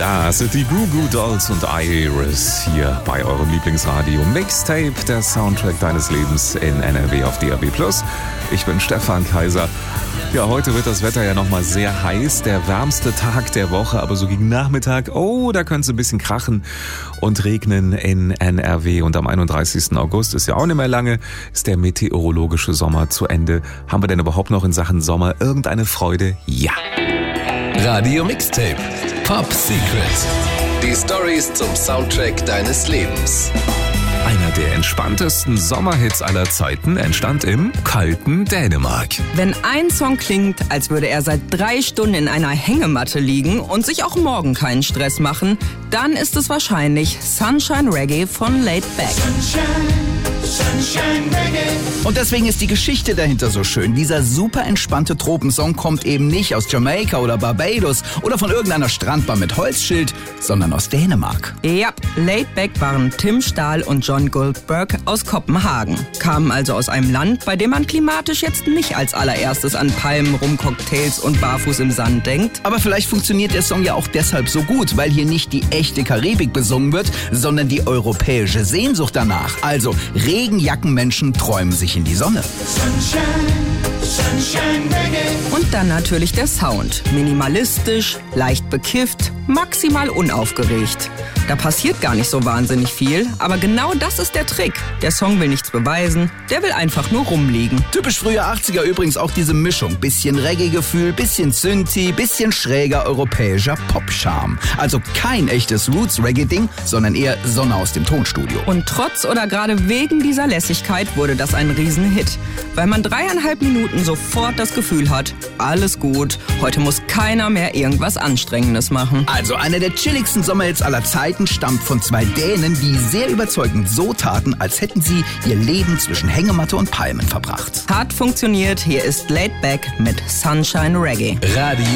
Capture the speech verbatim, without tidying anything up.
Ja, es sind die Goo Goo Dolls und Iris hier bei eurem Lieblingsradio Mixtape, der Soundtrack deines Lebens in N R W auf D A B plus. Ich bin Stefan Kaiser. Ja, heute wird das Wetter ja nochmal sehr heiß, der wärmste Tag der Woche, aber so gegen Nachmittag, oh, da könnte es ein bisschen krachen und regnen in N R W. Und am einunddreißigsten August, ist ja auch nicht mehr lange, ist der meteorologische Sommer zu Ende. Haben wir denn überhaupt noch in Sachen Sommer irgendeine Freude? Ja. Radio Mixtape Pop Secret. Die Storys zum Soundtrack deines Lebens. Einer der entspanntesten Sommerhits aller Zeiten entstand im kalten Dänemark. Wenn ein Song klingt, als würde er seit drei Stunden in einer Hängematte liegen und sich auch morgen keinen Stress machen, dann ist es wahrscheinlich Sunshine Reggae von Laid Back. Und deswegen ist die Geschichte dahinter so schön. Dieser super entspannte Tropensong kommt eben nicht aus Jamaika oder Barbados oder von irgendeiner Strandbar mit Holzschild, sondern aus Dänemark. Ja, Laid Back waren Tim Stahl und John Goldberg aus Kopenhagen. Kamen also aus einem Land, bei dem man klimatisch jetzt nicht als allererstes an Palmen, Rumcocktails und Barfuß im Sand denkt. Aber vielleicht funktioniert der Song ja auch deshalb so gut, weil hier nicht die echte Karibik besungen wird, sondern die europäische Sehnsucht danach. Also Regenjackenmenschen träumen sich in die Sonne. Und dann natürlich der Sound. Minimalistisch, leicht bekifft, maximal unaufgeregt. Da passiert gar nicht so wahnsinnig viel, aber genau das ist der Trick. Der Song will nichts beweisen, der will einfach nur rumliegen. Typisch frühe achtziger übrigens auch diese Mischung. Bisschen Reggae-Gefühl, bisschen Synthi, bisschen schräger europäischer Pop-Charme. Also kein echtes Roots-Reggae-Ding, sondern eher Sonne aus dem Tonstudio. Und trotz oder gerade wegen dieser Lässigkeit wurde das ein Riesenhit. Weil man dreieinhalb Minuten sofort das Gefühl hat, alles gut, heute muss keiner mehr irgendwas Anstrengendes machen. Also einer der chilligsten Sommerhits aller Zeiten stammt von zwei Dänen, die sehr überzeugend so taten, als hätten sie ihr Leben zwischen Hängematte und Palmen verbracht. Hat funktioniert, hier ist Laid Back mit Sunshine Reggae. Radio